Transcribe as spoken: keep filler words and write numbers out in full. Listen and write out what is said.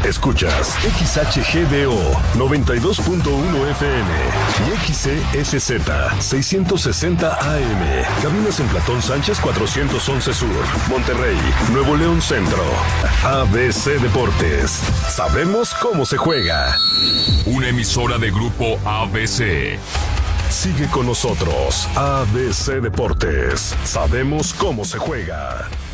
Escuchas X H G D O noventa y dos punto uno F M y X C F Z seiscientos sesenta A M. Cabinas en Platón Sánchez cuatrocientos once Sur, Monterrey, Nuevo León Centro. A B C Deportes. Sabemos cómo se juega. Una emisora de Grupo A B C. Sigue con nosotros. A B C Deportes. Sabemos cómo se juega.